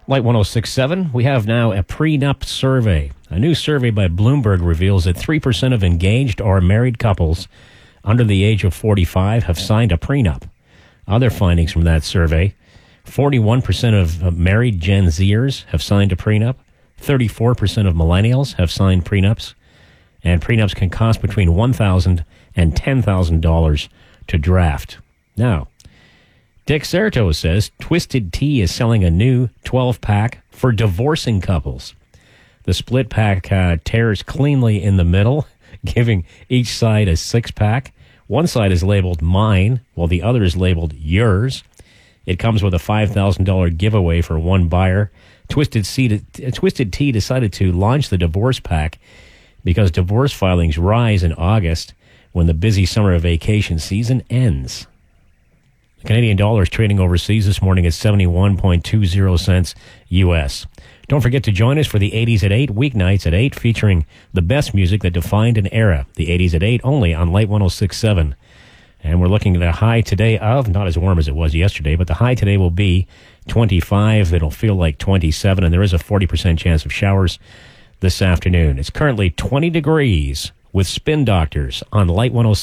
Light 106.7, we have now a prenup survey. A new survey by Bloomberg reveals that 3% of engaged or married couples under the age of 45 have signed a prenup. Other findings from that survey: 41% of married Gen Zers have signed a prenup, 34% of millennials have signed prenups, and prenups can cost between $1,000 and $10,000 to draft. Now, Dick Serto says Twisted Tea is selling a new 12-pack for divorcing couples. The split pack tears cleanly in the middle, giving each side a 6-pack. One side is labeled mine, while the other is labeled yours. It comes with a $5,000 giveaway for one buyer. Twisted Tea decided to launch the divorce pack because divorce filings rise in August when the busy summer vacation season ends. The Canadian dollar is trading overseas this morning at 71.20 cents U.S. Don't forget to join us for the 80s at 8, weeknights at 8, featuring the best music that defined an era. The 80s at 8, only on Light 106.7. And we're looking at a high today of, not as warm as it was yesterday, but the high today will be 25. It'll feel like 27, and there is a 40% chance of showers this afternoon. It's currently 20 degrees with Spin Doctors on Light 106.